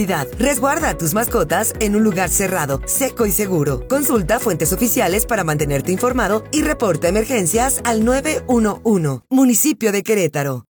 Resguarda a tus mascotas en un lugar cerrado, seco y seguro. Consulta fuentes oficiales para mantenerte informado y reporta emergencias al 911. Municipio de Querétaro.